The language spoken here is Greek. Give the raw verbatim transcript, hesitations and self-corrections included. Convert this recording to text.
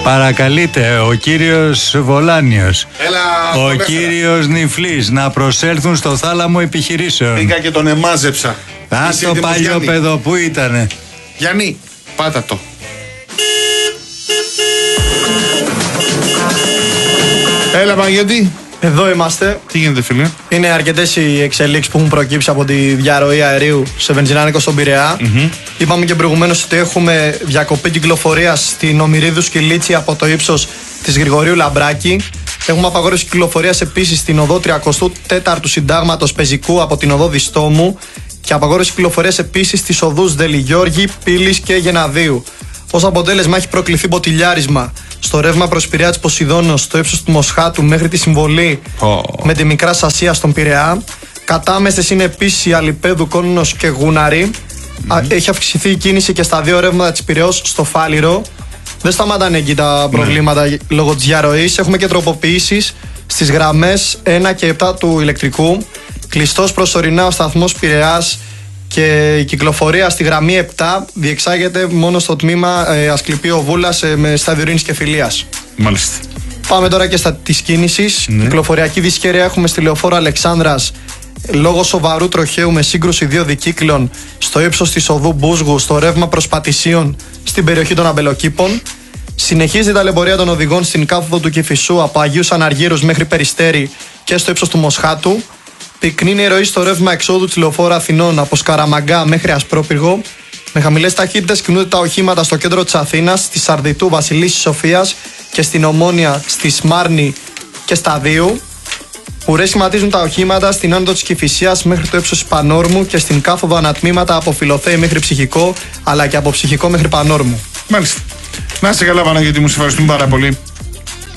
Παρακαλείται ο κύριος Βολάνιος, Έλα, ο κύριος Νιφλής να προσέλθουν στο θάλαμο επιχειρήσεων. Πήγα και τον εμάζεψα. Α, Είσαι το έτοιμος, παλιό Γιάννη? παιδό που ήτανε. Γιάννη, πάτα το. Έλα Παναγιώτη. Εδώ είμαστε. Τι γίνεται φίλε? Είναι αρκετές οι εξελίξεις που έχουν προκύψει από τη διαρροή αερίου σε βενζινάδικο στον Πειραιά. Mm-hmm. Είπαμε και προηγουμένως ότι έχουμε διακοπή κυκλοφορίας στην Ομηρίδου Σκυλίτσι από το ύψος της Γρηγορίου Λαμπράκη. Έχουμε απαγόρευση κυκλοφορίας επίσης στην οδό τριακοστού τέταρτου Συντάγματος Πεζικού από την οδό Διστόμου και απαγόρευση κυκλοφορίας επίσης στις οδούς Δελιγιώργη, Πύλης και Γεναδίου. Ως αποτέλεσμα έχει προκληθεί μποτιλιάρισμα στο ρεύμα προς Πειραιά της Ποσειδώνος στο ύψος του Μοσχάτου μέχρι τη συμβολή oh. με τη Μικρά Σασία στον Πειραιά. Κατάμεστες είναι επίσης η Αλιπέδου, Κόνινος και Γούναρη. Mm-hmm. Έχει αυξηθεί η κίνηση και στα δύο ρεύματα της Πειραιώς στο Φάληρο. Δεν σταματάνε εκεί τα προβλήματα mm. λόγω της διαρροής. Έχουμε και τροποποιήσεις στις γραμμές ένα και επτά του ηλεκτρικού. Κλειστός προσωρινά ο σταθμός Πειραιάς και η κυκλοφορία στη γραμμή επτά διεξάγεται μόνο στο τμήμα ε, Ασκληπείο Βούλας ε, με στάδιο ειρήνης και φιλίας. Μάλιστα. Πάμε τώρα και στα της κίνησης. Ναι. Κυκλοφοριακή δυσχέρεια έχουμε στη λεωφόρο Αλεξάνδρας λόγω σοβαρού τροχαίου με σύγκρουση δύο δικύκλων στο ύψος της οδού Μπούσγου στο ρεύμα προς Πατησίων στην περιοχή των Αμπελοκήπων. Συνεχίζει η ταλαιπωρία των οδηγών στην κάθοδο του Κηφισού από Αγίους Αναργύρους μέχρι Περιστέρι και στο ύψος του Μοσχάτου. Πυκνή είναι η ροή στο ρεύμα εξόδου της λεωφόρου Αθηνών από Σκαραμαγκά μέχρι Ασπρόπυργο. Με χαμηλές ταχύτητες κινούνται τα οχήματα στο κέντρο της Αθήνας, στη Σαρδιτού, Βασιλίσσης Σοφίας και στην Ομόνια, στη Σμάρνη και Σταδίου. Ουρές σχηματίζουν τα οχήματα στην άνοδο της Κηφισίας μέχρι το ύψος της Πανόρμου και στην κάθοδο ανατμήματα από Φιλοθέη μέχρι Ψυχικό, αλλά και από Ψυχικό μέχρι Πανόρμου. Μάλιστα. Να είστε καλά Παναγιώτη μου, σε ευχαριστούμε πάρα πολύ.